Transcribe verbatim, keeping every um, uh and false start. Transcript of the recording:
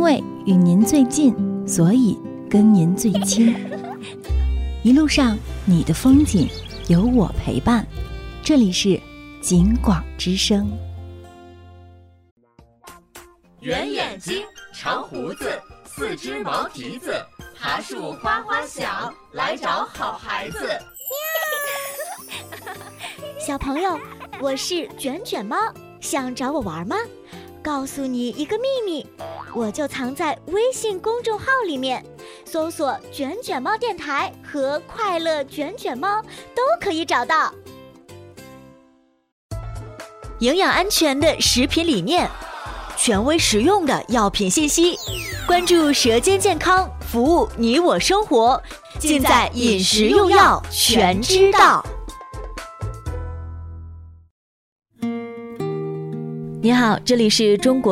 为与您最近，所以跟您最亲。一路上你的风景有我陪伴，这里是景广之声。 圆眼睛，长胡子，四只毛蹄子，爬树哗哗响，来找好孩子。 小朋友，我是卷卷猫，想找我玩吗？告诉你一个秘密，我就藏在微信公众号里面，搜索卷卷猫电台和快乐卷卷猫都可以找到。营养安全的食品理念，权威实用的药品信息，关注舌尖健康，服务你我生活，尽在饮食用药全知道。 你好，这里是中国